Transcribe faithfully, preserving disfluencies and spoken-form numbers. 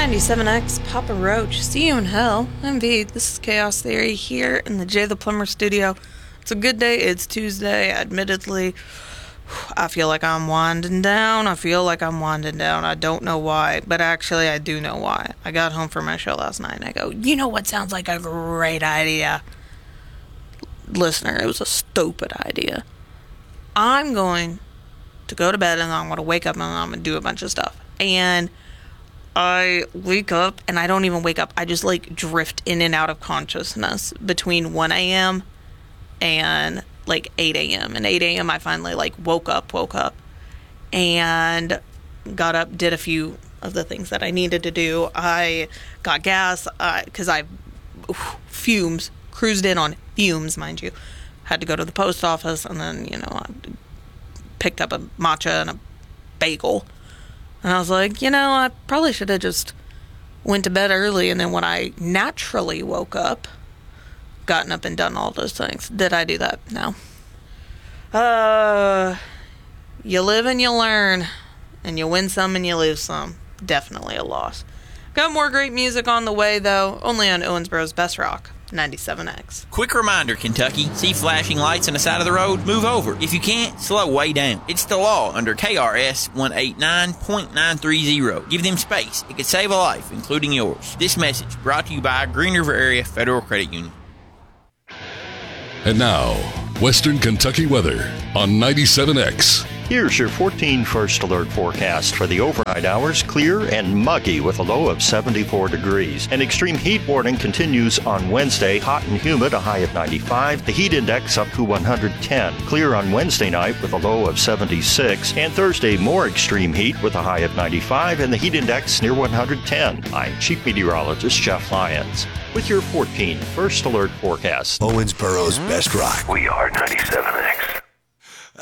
ninety-seven X, Papa Roach. See you in hell. I'm V. This is Chaos Theory here in the Jay the Plumber studio. It's a good day. It's Tuesday. Admittedly, I feel like I'm winding down. I feel like I'm winding down. I don't know why, but actually I do know why. I got home from my show last night and I go, you know what sounds like a great idea? Listener, it was a stupid idea. I'm going to go to bed and I'm going to wake up and I'm going to do a bunch of stuff. And I wake up and I don't even wake up. I just like drift in and out of consciousness between one a.m. and like eight a.m. And eight a.m. I finally like woke up, woke up and got up, did a few of the things that I needed to do. I got gas because uh, I oof, fumes, cruised in on fumes, mind you. Had to go to the post office and then, you know, I picked up a matcha and a bagel. And I was like, you know, I probably should have just went to bed early. And then when I naturally woke up, gotten up and done all those things. Did I do that? No. Uh, you live and you learn. And you win some and you lose some. Definitely a loss. Got more great music on the way, though. Only on Owensboro's Best Rock. ninety-seven X. Quick reminder, Kentucky. See flashing lights on the side of the road? Move over. If you can't, slow way down. It's the law under K R S one eighty-nine point nine three zero. Give them space. It could save a life, including yours. This message brought to you by Green River Area Federal Credit Union. And now, Western Kentucky weather on ninety-seven X. Here's your fourteen First Alert forecast for the overnight hours. Clear and muggy with a low of seventy-four degrees. An extreme heat warning continues on Wednesday. Hot and humid, a high of ninety-five. The heat index up to one hundred ten. Clear on Wednesday night with a low of seventy-six. And Thursday, more extreme heat with a high of ninety-five and the heat index near one hundred ten. I'm Chief Meteorologist Jeff Lyons with your fourteen First Alert forecast. Owensboro's Best Rock. We are ninety-seven X.